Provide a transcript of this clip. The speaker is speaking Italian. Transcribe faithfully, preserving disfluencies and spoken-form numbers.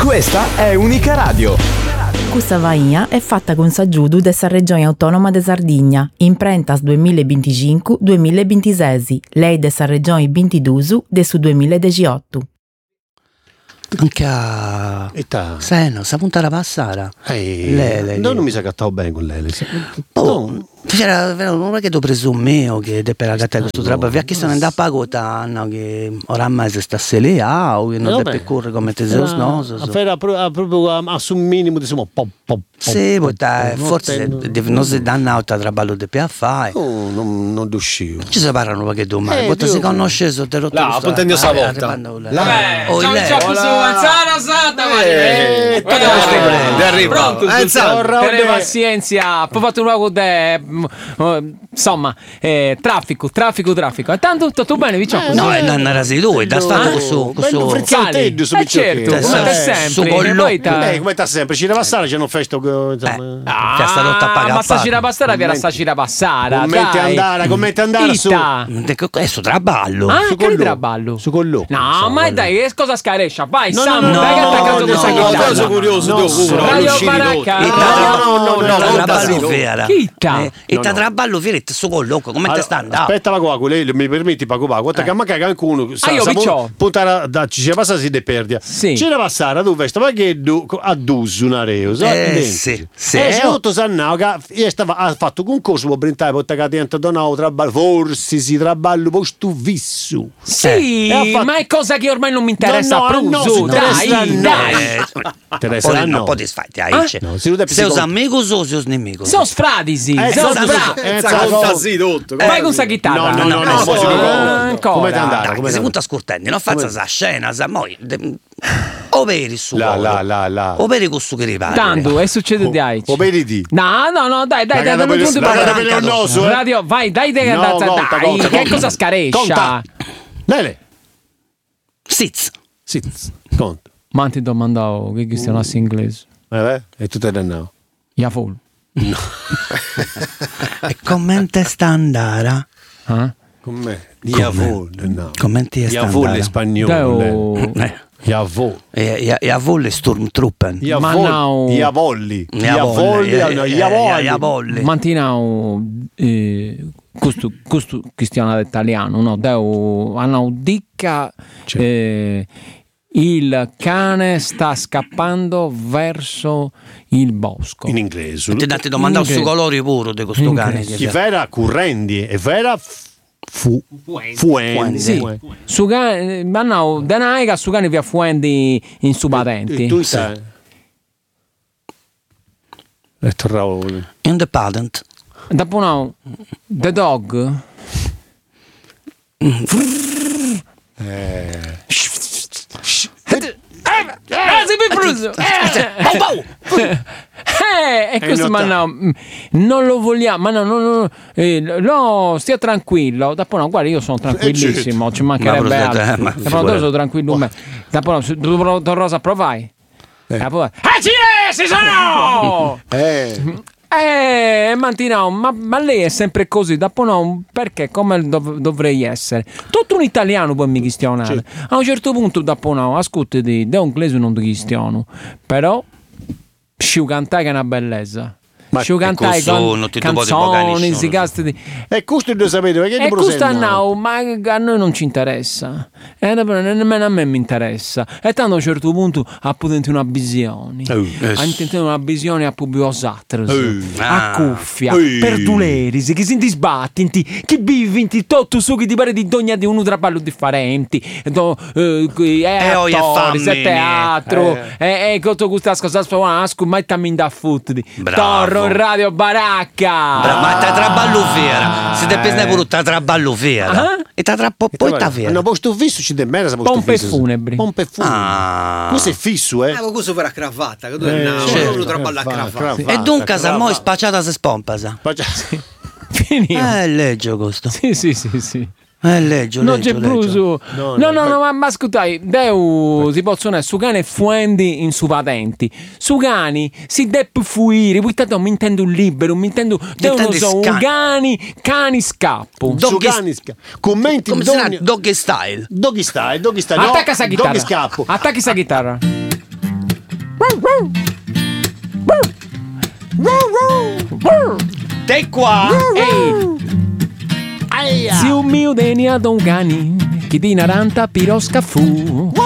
Questa è Unica Radio. Questa vaia è fatta con s'aggiudu dessa regione autonoma de Sardigna, in prentas duemilaventicinque duemilaventisei, lei dessa regione ventidusu de su duemiladiciotto. Anche a Età. Seno, sa puntare a passare. Ehi, Lele. no, non mi sa cattavo bene con lei. Oh, No. c'era non è che tu presumeo che de per la gatta questo no, traballo, via che sono andato a pagotano che oramai si sta selea o che non Vabbè. deve correre come Teseus noso. A fare a pro- a proprio a, a su un minimo di insomma pop pop. Sì, pop, poi pop, forse non de- non si danno altro traballo de per fare. Oh, non non riuscivo. Ci si parlano perché domani, Eh, poi si Dio. conosce sotto rotto. No, appunto sta volta. Beh, Oh, ciao, lei. ciao, questo Sara Santa, Eh, eh, guarda, eh, guarda, arriva. pronto, Eh, sul salve. Tere pazienza, poi fatto un luogo de mm, eh, insomma, eh, traffico, traffico, traffico. E tanto tutto bene, diciamo. No, e non era sei lui, da stato con su con su. frizzanteggio su Eh certo, picciocchino. come Eh, te su sempre. collo- Poi ta- Lei come sta sempre? Ci deve passare, c'è un festo insomma. Ah, Che sta lotta a pagare ma sta a gira pago. passare, viene sta gira passare. Commenti andare, commenti andare su. Ita. Questo traballo. Ah, Su che collo. traballo. Su collo. No, ma dai, che cosa scarescia? Vai, No, Samu, no, no, dai che no, attaccato no, questa no, chitarra. no, sono curioso, No, tu, no, pure, Radio usciti Baracca. tutti. E No, traballo no, no, no, no, traballo no, vera. Chita. Eh, E no, ta no. traballo vera e su collo, come te Allora, sta andando? aspetta la qua, lei mi permetti pago pago. Guarda che manca anche uno. Ah, io vi c'ho. Puntare da ci sia passare si de perdia. Sì. C'era passare dove stava che du- a dus un areo, so? Eh, Identici. sì, sì. E c'è tutto sannao che io stava ha fatto concorso per brintare porta che dentro donao traballo, forse si traballo posto visso. Sì, Eh, ha fatto- ma è cosa che ormai non mi interessa No, no, più. no, su, si dai, interessa, no. dai. Eh, Interessa poi no. non puoi sfatti, Ah? Aice. No, si rude Sei psicolo- os amigos o seus inimigos? Sono sfradisi. Eh, sono sono sfra- Eh, Senza sa- contasi tutto. Vai con sta chitarra. No, no, no, no, no, mo si no, ricorda. Ah, ancora. Come ti andare? Dai, Come che si ti punta scurtendi, non faccia sta scena, sa, moi, de- o veri su La, collo, la, la, la. o veri con su che ripari. Tanto, e succede di Aici. O vedi di. No, no, no, dai, dai, La dai, gata non per- punto la gata parlare. per il noso, eh. Radio, vai, dai, dai, No, dai, conta, dai, conta, che conta. cosa scarescia? Conta. Lele. Sitz. Sì, conta. Ma ti domandavo che cristianassi inglese. Eh, beh, e tu te ne no. Yafol. E come te sta andando? Eh? Con me. Diavolo, no. Come ti sta Diavolo è andando? spagnolo. Deo. Eh, Diavolo. E, e, e a volle Sturmtruppen. Ma no. Diavolli. Diavolli, Diavolli. eh, no, eh, Diavolli. Diavolli. Mantinao eh, questo, questo cristiano italiano, no? Deo hanno dicca eh, il cane sta scappando verso il bosco. In inglese. Ti date domanda su colori puro di questo In cane. inglese. Chi vera currendi e vera fu fuendi. Sì, su cane, ma no, danaiga su cane via fuendi in subadenti. E tu sai. E Raul. Independent. Dopo no, the dog. Eh. Ah, sei più pruso. Eh, e questo ma no, mm, non lo vogliamo, ma no, no, no, eh, no, stia tranquillo. Dopo no, guarda, io sono tranquillissimo, ci mancherebbe Ma altro. prostate, ma Dopo no, figurati. sono tranquillo. me. Dopo no, su- Don Don Rosa, provai. Eh. Dopo, ah, cinesi sono! Eh. Eh, Mantinao, ma, ma lei è sempre così, dopo no, perché come dov- dovrei essere? Tutto un italiano può mi questionare. A un certo punto, dopo no, ascolti, da un inglese non ti questiono, però sciu cantai che è una bellezza. Ma Sciu cantai questo con non ti può canzoni, dire si gasti di... E questo lo sapete perché E questo no, ma a noi non ci interessa. E nemmeno a me mi interessa. E tanto a un certo punto ha potente una visione. Oh, eh. Ha intentato una visione a pubblico satros. Oh. A Ah. cuffia, Oh. per dulerisi, che si sbatti, che vivi, tutto su che ti pare di dogna di uno traballo differenti. Do, eh, è Eh, oh, gli attori, è fammi. teatro, e tutto questo cosa asco, ma ti da futti. Bravo. Torro in Radio Baracca. Bra- Ma ta traballo vera. Se te pesne pure ta traballo vera. Ah. E ta tra po- poi ta vera. Hanno posto fisso ci de mera posto Pompe fisso. funebri. Pompe funebri. Ah. Questo è fisso, eh. Eh, ma questo per la cravatta, che tu Eh, no, certo. uno traballa a Cravatta, cravatta. cravatta. E dunque sa mo cravatta. spacciata se spompasa. Ma già- Finito. Eh, leggio questo. Sì, sì, sì, sì. Eh, leggio, Non leggio, c'è leggio. bruso. No, No, no, no, ma- no, ma, ma ascoltai, Deu si possono essere su cane fuendi in su patenti. Su cani si deve fuire, poi tanto mi intendo libero, mi intendo Deu non intendi so, un scani. cani, cani scappo. Su Doggy- Ganisca. Commenti Come si doggy chiama? Doggy style. Doggy style, doggy style. no, Attacca sa chitarra. Doggy scappo. Attacchi sa chitarra. Te qua. Ehi, zio mio denia dongani, chi di naranta pirosca fu.